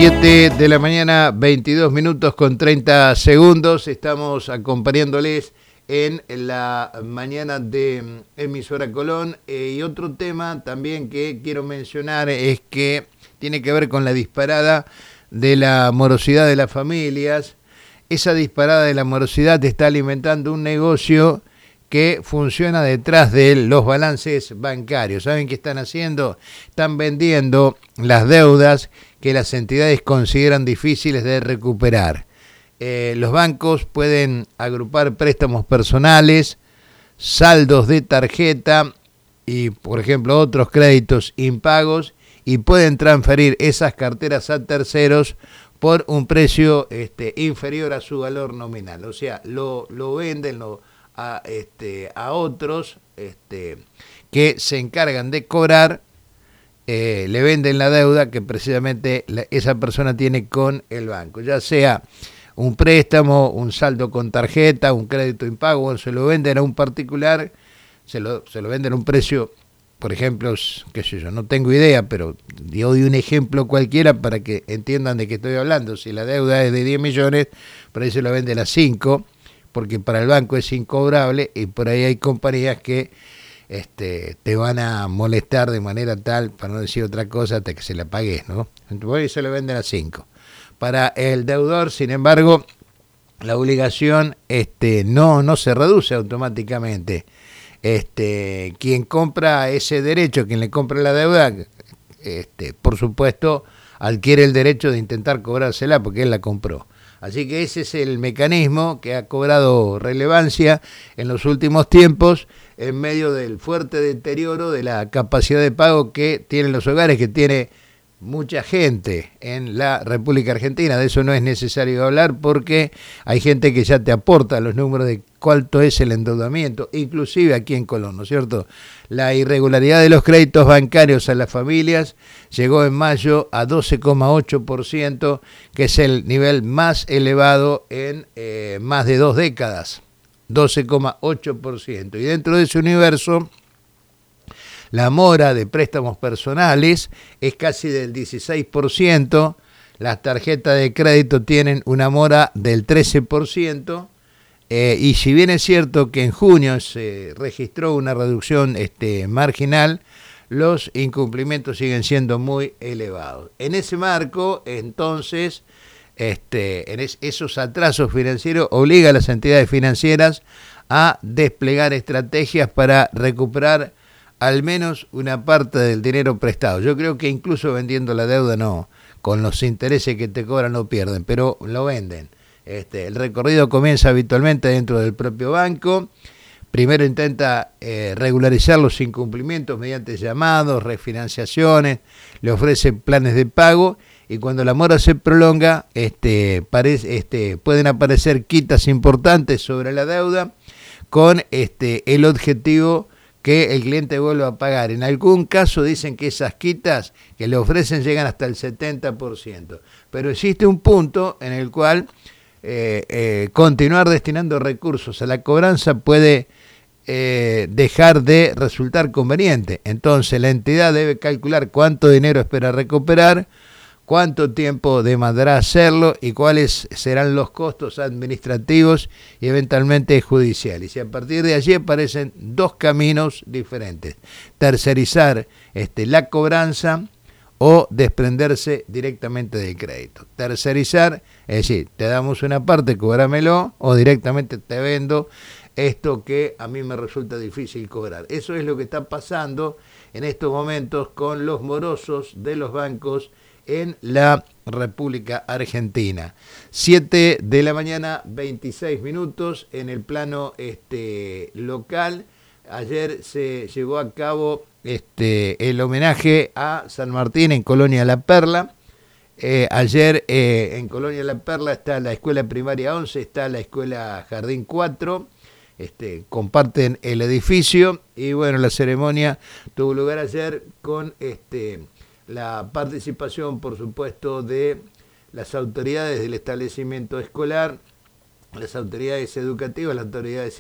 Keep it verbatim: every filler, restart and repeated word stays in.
siete de la mañana, veintidós minutos con treinta segundos. Estamos acompañándoles en la mañana de Emisora Colón. Eh, y otro tema también que quiero mencionar es que tiene que ver con la disparada de la morosidad de las familias. Esa disparada de la morosidad está alimentando un negocio que funciona detrás de los balances bancarios. ¿Saben qué están haciendo? Están vendiendo las deudas que las entidades consideran difíciles de recuperar. Eh, los bancos pueden agrupar préstamos personales, saldos de tarjeta y, por ejemplo, otros créditos impagos, y pueden transferir esas carteras a terceros por un precio este, inferior a su valor nominal. O sea, lo, lo venden lo, a, este, a otros este, que se encargan de cobrar. Eh, le venden la deuda que precisamente la, esa persona tiene con el banco, ya sea un préstamo, un saldo con tarjeta, un crédito impago. Se lo venden a un particular, se lo, se lo venden a un precio, por ejemplo, qué sé yo, no tengo idea, pero yo doy un ejemplo cualquiera para que entiendan de qué estoy hablando. Si la deuda es de diez millones, por ahí se lo venden a cinco, porque para el banco es incobrable, y por ahí hay compañías que Este, te van a molestar de manera tal, para no decir otra cosa, hasta que se la pagues, ¿no? Entonces se le venden a cinco. Para el deudor, sin embargo, la obligación este, no, no se reduce automáticamente. Este, quien compra ese derecho, quien le compra la deuda, este, por supuesto, adquiere el derecho de intentar cobrársela porque él la compró. Así que ese es el mecanismo que ha cobrado relevancia en los últimos tiempos, en medio del fuerte deterioro de la capacidad de pago que tienen los hogares, que tiene mucha gente en la República Argentina. De eso no es necesario hablar, porque hay gente que ya te aporta los números de cuánto es el endeudamiento, inclusive aquí en Colón, ¿no es cierto? La irregularidad de los créditos bancarios a las familias llegó en mayo a doce coma ocho por ciento, que es el nivel más elevado en eh, más de dos décadas, doce coma ocho por ciento. Y dentro de ese universo, la mora de préstamos personales es casi del dieciséis por ciento, las tarjetas de crédito tienen una mora del trece por ciento, eh, y si bien es cierto que en junio se registró una reducción este, marginal, los incumplimientos siguen siendo muy elevados. En ese marco, entonces, este, en es, esos atrasos financieros obligan a las entidades financieras a desplegar estrategias para recuperar al menos una parte del dinero prestado. Yo creo que incluso vendiendo la deuda no, con los intereses que te cobran no pierden, pero lo venden. Este, el recorrido comienza habitualmente dentro del propio banco. Primero intenta eh, regularizar los incumplimientos mediante llamados, refinanciaciones, le ofrecen planes de pago, y cuando la mora se prolonga, este, parece, este, pueden aparecer quitas importantes sobre la deuda con este, el objetivo que el cliente vuelva a pagar. En algún caso dicen que esas quitas que le ofrecen llegan hasta el setenta por ciento, pero existe un punto en el cual eh, eh, continuar destinando recursos a la cobranza puede eh, dejar de resultar conveniente. Entonces la entidad debe calcular cuánto dinero espera recuperar, cuánto tiempo demandará hacerlo y cuáles serán los costos administrativos y eventualmente judiciales. Y a partir de allí aparecen dos caminos diferentes: tercerizar este, la cobranza o desprenderse directamente del crédito. Tercerizar, es decir, te damos una parte, cóbramelo, o directamente te vendo esto que a mí me resulta difícil cobrar. Eso es lo que está pasando en estos momentos con los morosos de los bancos en la República Argentina. siete de la mañana, veintiséis minutos. En el plano este, local, ayer se llevó a cabo este, el homenaje a San Martín en Colonia La Perla. Eh, ayer eh, en Colonia La Perla está la escuela primaria once, está la escuela Jardín cuatro, este, comparten el edificio, y bueno, la ceremonia tuvo lugar ayer con este la participación, por supuesto, de las autoridades del establecimiento escolar, las autoridades educativas, las autoridades